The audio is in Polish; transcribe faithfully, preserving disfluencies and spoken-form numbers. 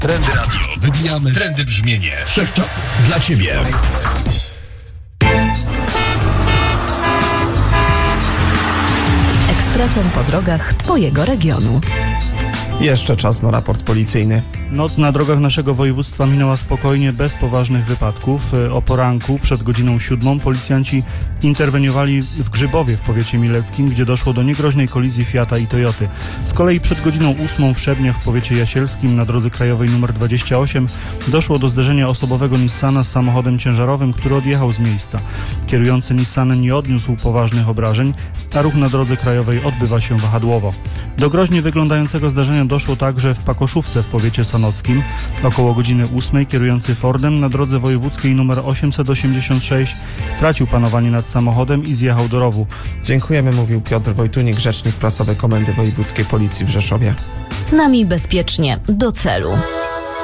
Trendy Radio. Wybijamy trendy brzmienie wszechczasów dla Ciebie. Ekspresem po drogach Twojego regionu. Jeszcze czas na raport policyjny. Noc na drogach naszego województwa minęła spokojnie, bez poważnych wypadków. O poranku, przed godziną siódmą, policjanci interweniowali w Grzybowie w powiecie mileckim, gdzie doszło do niegroźnej kolizji Fiata i Toyoty. Z kolei przed godziną ósmą w Szebniach w powiecie jasielskim na drodze krajowej nr dwadzieścia osiem doszło do zderzenia osobowego Nissana z samochodem ciężarowym, który odjechał z miejsca. Kierujący Nissanem nie odniósł poważnych obrażeń, a ruch na drodze krajowej odbywa się wahadłowo. Do groźnie wyglądającego zdarzenia doszło także w Pakoszówce w powiecie sanockim. Około godziny ósmej kierujący Fordem na drodze wojewódzkiej nr osiemset osiemdziesiąt sześć stracił panowanie nad samochodem i zjechał do rowu. Dziękujemy, mówił Piotr Wojtunik, rzecznik prasowy Komendy Wojewódzkiej Policji w Rzeszowie. Z nami bezpiecznie do celu.